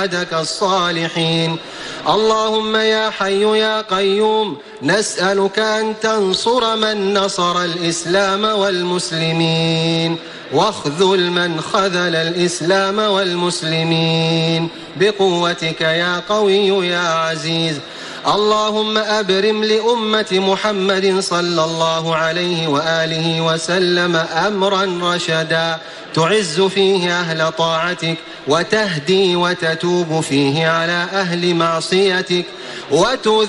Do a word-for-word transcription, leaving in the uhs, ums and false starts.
عبادك الصالحين. اللهم يا حي يا قيوم نسألك أن تنصر من نصر الإسلام والمسلمين، واخذل من خذل الإسلام والمسلمين بقوتك يا قوي يا عزيز. اللهم أبرم لأمة محمد صلى الله عليه وآله وسلم أمرا رشدا تعز فيه أهل طاعتك، وتهدي وتتوب فيه على أهل معصيتك، وتذ